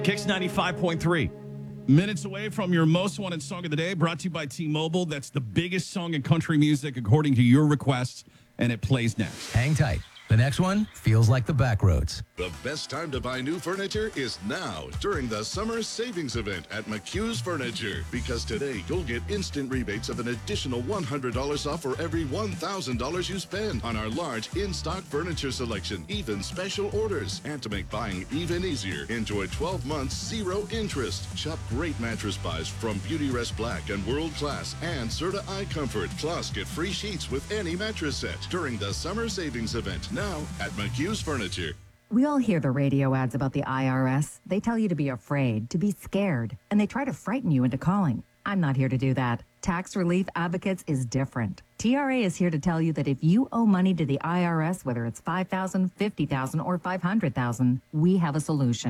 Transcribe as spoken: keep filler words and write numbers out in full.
Kicks ninety-five point three. Minutes away from your most wanted song of the day, brought to you by T-Mobile. That's the biggest song in country music according to your requests, and it plays next. Hang tight. The next one feels like the back roads. The best time to buy new furniture is now during the summer savings event at McHugh's Furniture. Because today you'll get instant rebates of an additional one hundred dollars off for every one thousand dollars you spend on our large in-stock furniture selection, even special orders. And to make buying even easier, enjoy twelve months zero interest. Shop great mattress buys from Beautyrest Black and World Class and Serta Eye Comfort. Plus, get free sheets with any mattress set during the summer savings event. Now at McHugh's Furniture. We all hear the radio ads about the I R S. They tell you to be afraid, to be scared, and they try to frighten you into calling. I'm not here to do that. Tax Relief Advocates is different. T R A is here to tell you that if you owe money to the I R S, whether it's five thousand dollars, fifty thousand dollars, or five hundred thousand dollars, we have a solution.